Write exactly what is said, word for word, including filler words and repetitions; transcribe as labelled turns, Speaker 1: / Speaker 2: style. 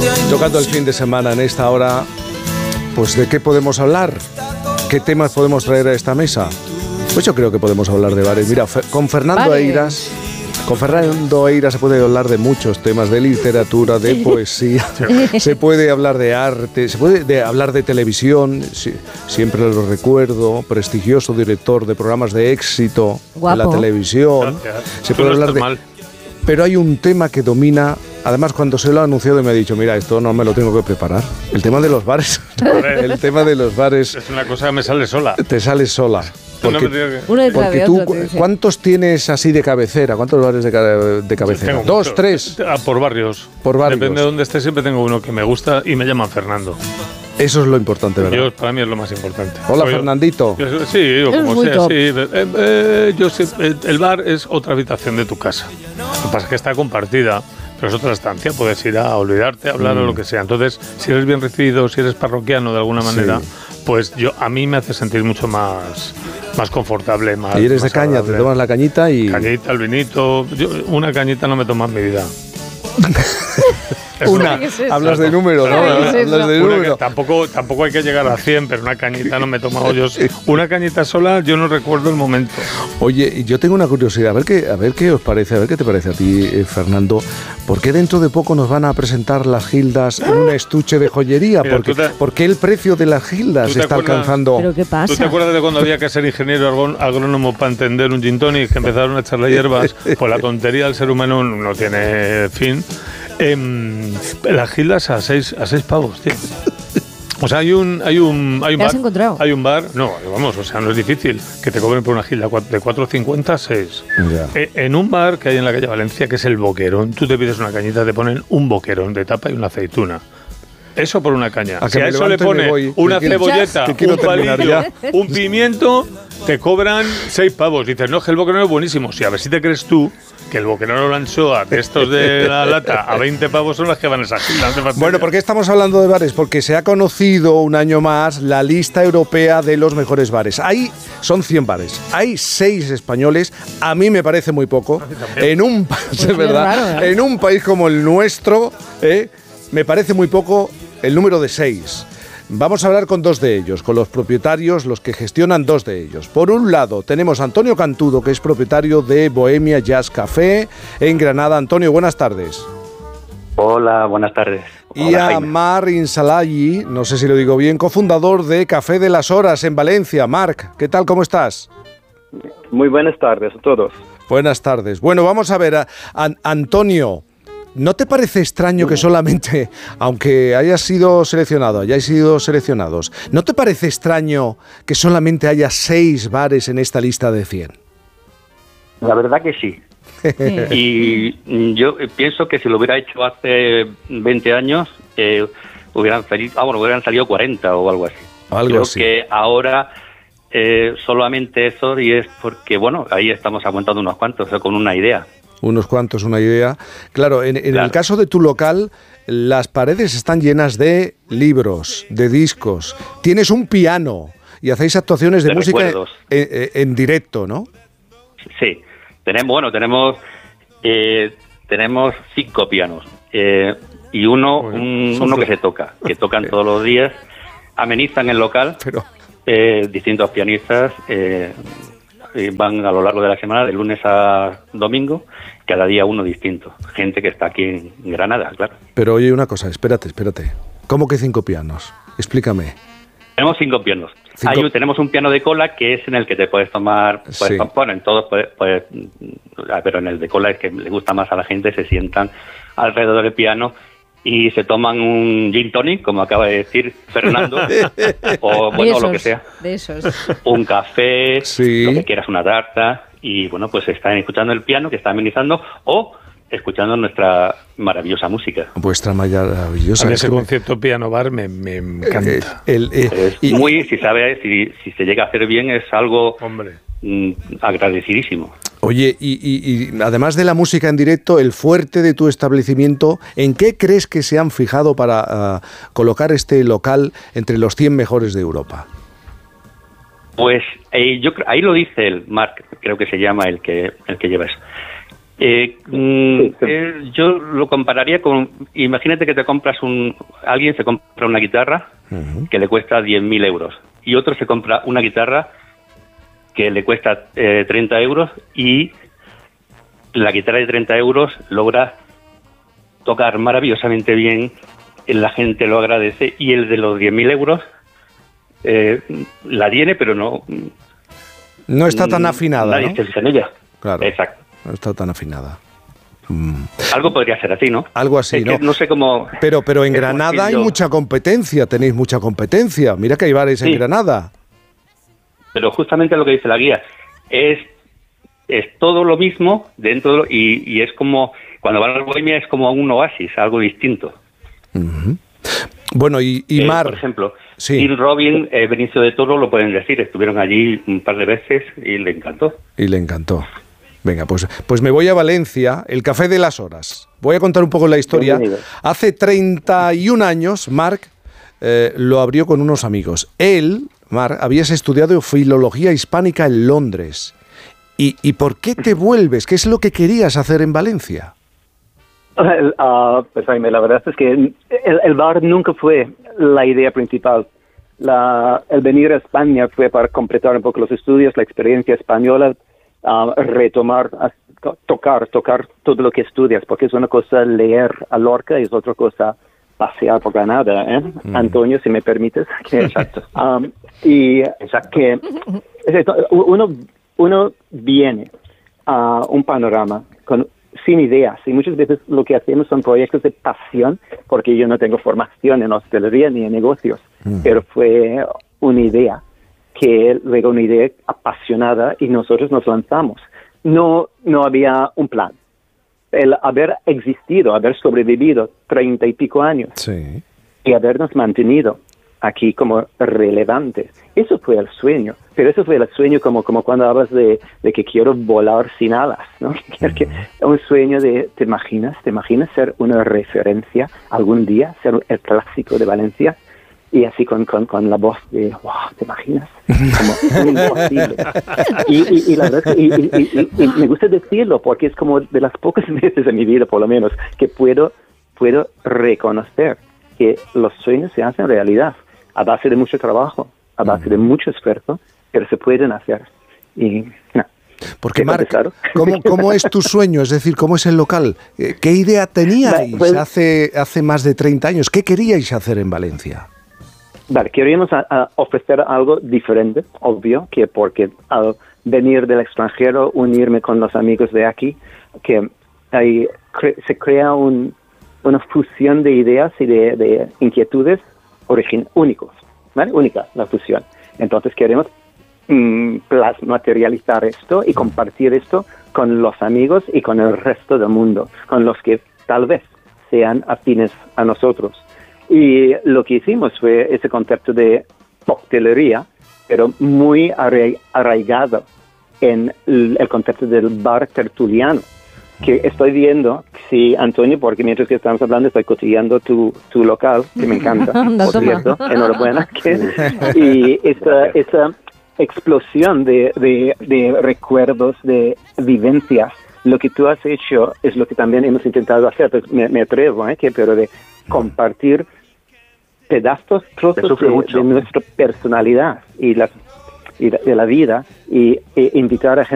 Speaker 1: Tocando el fin de semana en esta hora, pues ¿de qué podemos hablar? ¿Qué temas podemos traer a esta mesa? Pues yo creo que podemos hablar de bares. Mira, con Fernando vale. Eiras, con Fernando Eiras se puede hablar de muchos temas, de literatura, de poesía, se puede hablar de arte, se puede de hablar de televisión, sí, siempre lo recuerdo, prestigioso director de programas de éxito
Speaker 2: Guapo.
Speaker 1: En la televisión.
Speaker 3: Gracias.
Speaker 1: Se
Speaker 3: Tú
Speaker 1: puede
Speaker 3: no
Speaker 1: hablar
Speaker 3: estás
Speaker 1: de...
Speaker 3: mal.
Speaker 1: Pero hay un tema que domina. Además, cuando se lo ha anunciado me ha dicho, mira, esto no me lo tengo que preparar. El tema de los bares. El tema de los bares.
Speaker 3: Es una cosa que me sale sola.
Speaker 1: Te sales sola. Porque,
Speaker 2: Uno detrás
Speaker 1: porque
Speaker 2: de
Speaker 1: tú,
Speaker 2: otro, te
Speaker 1: ¿cuántos tienes así de cabecera? ¿Cuántos bares de, de cabecera?
Speaker 3: Tengo
Speaker 1: ¿Dos,
Speaker 3: mucho.
Speaker 1: tres?
Speaker 3: Ah, por barrios.
Speaker 1: Por barrios.
Speaker 3: Depende de dónde esté, siempre tengo uno que me gusta y me llaman Fernando.
Speaker 1: Eso es lo importante, ¿verdad?
Speaker 3: Yo, para mí es lo más importante.
Speaker 1: Hola,
Speaker 3: Yo-
Speaker 1: Fernandito.
Speaker 3: yo- sí, digo,
Speaker 2: Es
Speaker 3: como
Speaker 2: muy
Speaker 3: sea,
Speaker 2: top.
Speaker 3: sí. Eh, eh, yo sé, eh, el bar es otra habitación de tu casa. Lo que pasa es que está compartida, pero es otra estancia. Puedes ir a olvidarte, a hablar
Speaker 1: Mm.
Speaker 3: o lo que sea. Entonces, si eres bien recibido, si eres parroquiano de alguna manera,
Speaker 1: Sí.
Speaker 3: pues yo a mí me hace sentir mucho más, más confortable, más.
Speaker 1: Y eres de
Speaker 3: más
Speaker 1: caña,
Speaker 3: agradable.
Speaker 1: te tomas la cañita y...
Speaker 3: Cañita, el vinito. Yo, una cañita no me toma en mi vida.
Speaker 1: Una,
Speaker 2: ¿Qué es eso?
Speaker 1: hablas de número, ¿no?
Speaker 2: ¿Qué es eso?
Speaker 1: Hablas de
Speaker 3: Una
Speaker 1: número.
Speaker 3: que tampoco, tampoco hay que llegar a cien, pero una cañita no me toma hoyos. Una cañita sola, yo no recuerdo el momento.
Speaker 1: Oye, y yo tengo una curiosidad, a ver qué, a ver qué os parece, a ver qué te parece a ti, eh, Fernando. ¿Por qué dentro de poco nos van a presentar las gildas en un estuche de joyería?
Speaker 3: Mira,
Speaker 1: Porque,
Speaker 3: tú te-
Speaker 1: ¿Por qué el precio de las gildas
Speaker 3: ¿Tú te
Speaker 1: está
Speaker 3: acuerdas?
Speaker 1: alcanzando?
Speaker 2: ¿Pero qué pasa?
Speaker 3: ¿Tú te acuerdas de cuando había que ser ingeniero agron- agrónomo para entender un gin tonic, que empezaron a echarle hierbas? Pues la tontería del ser humano no tiene fin. Em, las gildas a seis, a seis pavos, tío. O sea, hay un, hay un, hay un
Speaker 2: ¿Te
Speaker 3: bar.
Speaker 2: has encontrado?
Speaker 3: Hay un bar, no, vamos, o sea, no es difícil que te cobren por una gilda cua- de cuatro cincuenta a seis.
Speaker 1: Ya.
Speaker 3: Eh, En un bar que hay en la calle Valencia, que es el Boquerón, tú te pides una cañita, te ponen un boquerón de tapa y una aceituna. Eso por una caña.
Speaker 1: A que
Speaker 3: Si a
Speaker 1: me
Speaker 3: eso le
Speaker 1: levanto y me
Speaker 3: pones
Speaker 1: voy,
Speaker 3: una
Speaker 1: que quiero-
Speaker 3: cebolleta,
Speaker 1: que quiero
Speaker 3: un
Speaker 1: terminar
Speaker 3: palillo,
Speaker 1: ya.
Speaker 3: un pimiento, te cobran seis pavos. Dices, no, es que el boquerón es buenísimo. Sí, a ver si te crees tú que el boquerón o la anchoa de estos de la lata a veinte pavos son las que van a esa gilda. no te fastidies.
Speaker 1: Bueno, ¿por qué estamos hablando de bares? Porque se ha conocido un año más la lista europea de los mejores bares. Ahí son cien bares. Hay seis españoles. A mí me parece muy poco. En un, pa- es
Speaker 2: qué
Speaker 1: verdad,
Speaker 2: raro, ¿eh?
Speaker 1: en un país como el nuestro, ¿eh? me parece muy poco el número de seis. Vamos a hablar con dos de ellos, con los propietarios, los que gestionan dos de ellos. Por un lado, tenemos a Antonio Cantudo, que es propietario de Bohemia Jazz Café en Granada. Antonio, buenas tardes.
Speaker 4: Hola, buenas tardes.
Speaker 1: Y
Speaker 4: Hola,
Speaker 1: a
Speaker 4: Jaime.
Speaker 1: Marc Insalagui, no sé si lo digo bien, cofundador de Café de las Horas en Valencia. Marc, ¿qué tal? ¿Cómo estás?
Speaker 5: Muy buenas tardes a todos.
Speaker 1: Buenas tardes. Bueno, vamos a ver, a- An- Antonio, ¿no te parece extraño que solamente, aunque hayas sido seleccionado, hayáis sido seleccionados, ¿no te parece extraño que solamente haya seis bares en esta lista de cien?
Speaker 4: La verdad que sí. Y mm, yo eh, pienso que si lo hubiera hecho hace veinte años, eh, hubieran, salido, ah, bueno, hubieran salido cuarenta o algo así.
Speaker 1: Algo
Speaker 4: Creo
Speaker 1: así.
Speaker 4: que ahora eh, solamente eso, y es porque, bueno, ahí estamos aguantando unos cuantos, o sea, con una idea.
Speaker 1: Unos cuantos, una idea. Claro, en, en
Speaker 4: Claro.
Speaker 1: el caso de tu local, las paredes están llenas de libros, de discos. Tienes un piano y hacéis actuaciones de,
Speaker 4: De
Speaker 1: música en,
Speaker 4: recuerdos.
Speaker 1: en- en directo, ¿no?
Speaker 4: Sí, tenemos, bueno, tenemos eh, tenemos cinco pianos eh, y uno
Speaker 3: Uy,
Speaker 4: un-
Speaker 3: son
Speaker 4: uno que
Speaker 3: fl-
Speaker 4: se toca, que tocan todos los días, amenizan el local,
Speaker 1: Pero
Speaker 4: eh, distintos pianistas eh, eh, van a lo largo de la semana, de lunes a domingo, cada día uno distinto, gente que está aquí en Granada, claro.
Speaker 1: Pero oye, una cosa, espérate, espérate. ¿Cómo que cinco pianos? Explícame.
Speaker 4: Tenemos cinco pianos.
Speaker 1: Cinco-
Speaker 4: Hay un- tenemos un piano de cola que es en el que te puedes tomar, puedes,
Speaker 1: Sí.
Speaker 4: bueno, en todos, puedes, puedes- ah, pero en el de cola es que le gusta más a la gente, se sientan alrededor del piano y se toman un gin tonic, como acaba de decir Fernando, o
Speaker 2: De
Speaker 4: bueno, lo
Speaker 2: esos,
Speaker 4: que sea,
Speaker 2: de esos.
Speaker 4: un café,
Speaker 1: Sí.
Speaker 4: lo que quieras, una tarta, y bueno, pues están escuchando el piano que está amenizando o escuchando nuestra maravillosa música.
Speaker 1: Vuestra maravillosa.
Speaker 3: A mí
Speaker 1: es
Speaker 3: ese
Speaker 1: que-
Speaker 3: concepto piano bar me, me
Speaker 1: eh,
Speaker 3: encanta.
Speaker 1: el, eh,
Speaker 4: Es
Speaker 1: y-
Speaker 4: muy, si sabe, si, si se llega a hacer bien, es algo
Speaker 3: Hombre.
Speaker 4: mm, agradecidísimo.
Speaker 1: Oye, y, y- y además de la música en directo, el fuerte de tu establecimiento, ¿en qué crees que se han fijado para ah, colocar este local entre los cien mejores de Europa?
Speaker 4: Pues eh, yo cre- ahí lo dice el Marc, creo que se llama el que el que lleva eso. Eh, mm, sí, sí. Eh, yo lo compararía con, imagínate que te compras un, alguien se compra una guitarra uh-huh. que le cuesta diez mil euros y otro se compra una guitarra que le cuesta eh, treinta euros y la guitarra de treinta euros logra tocar maravillosamente bien, la gente lo agradece, y el de los diez mil euros eh, la tiene, pero no...
Speaker 1: No está tan afinada,
Speaker 4: nadie
Speaker 1: ¿no?
Speaker 4: se fija en ella.
Speaker 1: Claro.
Speaker 4: Exacto.
Speaker 1: No está tan afinada. Mm.
Speaker 4: Algo podría ser así, ¿no?
Speaker 1: Algo así,
Speaker 4: es
Speaker 1: ¿no?
Speaker 4: Que no sé cómo...
Speaker 1: Pero, pero en Granada hay mucha competencia, tenéis mucha competencia. Mira que hay bares sí. en Granada.
Speaker 4: Pero justamente lo que dice la guía, es, es todo lo mismo dentro de lo, y, y es como, cuando van a la Bohemia es como un oasis, algo distinto.
Speaker 1: Uh-huh. Bueno, y, y
Speaker 4: eh,
Speaker 1: Mar...
Speaker 4: Por ejemplo,
Speaker 1: sí.
Speaker 4: Tim Robin, eh, Benicio de Toro lo pueden decir, estuvieron allí un par de veces y le encantó.
Speaker 1: Y le encantó. Venga, pues, pues me voy a Valencia, el Café de las Horas. Voy a contar un poco la historia. Bienvenido. Hace treinta y un años, Marc eh, lo abrió con unos amigos. Él, Marc, habías estudiado filología hispánica en Londres. ¿Y, ¿Y por qué te vuelves? ¿Qué es lo que querías hacer en Valencia?
Speaker 5: Uh, pues Jaime, la verdad es que el, el bar nunca fue la idea principal. La, el venir a España fue para completar un poco los estudios, la experiencia española, uh, retomar, uh, tocar, tocar todo lo que estudias, porque es una cosa leer a Lorca y es otra cosa pasear por Granada, ¿eh? Mm. Antonio, si me permites. Que, exacto. Um, y exacto. que uno, uno viene a un panorama con sin ideas, y muchas veces lo que hacemos son proyectos de pasión, porque yo no tengo formación en hostelería ni en negocios, mm. pero fue una idea, que luego una idea apasionada, y nosotros nos lanzamos. No, no había un plan. El haber existido, haber sobrevivido treinta y pico años,
Speaker 1: sí.
Speaker 5: y habernos mantenido aquí como relevantes, eso fue el sueño. Pero eso fue el sueño como, como cuando hablas de, de que quiero volar sin alas, ¿no? Mm. Que, un sueño de, ¿te imaginas? ¿Te imaginas ser una referencia algún día, ser el clásico de Valencia? Y así con, con, con la voz de, wow, ¿te imaginas? Como imposible. Y, y, y la verdad es que y, y, y, y me gusta decirlo porque es como de las pocas veces en mi vida, por lo menos, que puedo, puedo reconocer que los sueños se hacen realidad a base de mucho trabajo, a base de mucho esfuerzo, pero se pueden hacer. Y no.
Speaker 1: Porque, Marc, ¿cómo, ¿cómo es tu sueño? Es decir, ¿cómo es el local? ¿Qué idea teníais pues, hace, hace más de treinta años? ¿Qué queríais hacer en Valencia?
Speaker 5: Vale, queríamos a, a ofrecer algo diferente, obvio, que porque al venir del extranjero, unirme con los amigos de aquí, que hay, cre, se crea un, una fusión de ideas y de, de inquietudes origin, únicos, ¿vale? Única la fusión. Entonces queremos mmm, materializar esto y compartir esto con los amigos y con el resto del mundo, con los que tal vez sean afines a nosotros. Y lo que hicimos fue ese concepto de coctelería, pero muy arraigado en el concepto del bar tertuliano, que estoy viendo, sí, Antonio, porque mientras que estamos hablando estoy cotilleando tu, tu local, que me encanta, por cierto, enhorabuena. Que, y esa, esa explosión de, de, de recuerdos, de vivencias, lo que tú has hecho es lo que también hemos intentado hacer, pues me, me atrevo, ¿eh? que, pero de compartir pedazos, trozos de, de nuestra personalidad y, la, y de la vida, y, e invitar a gente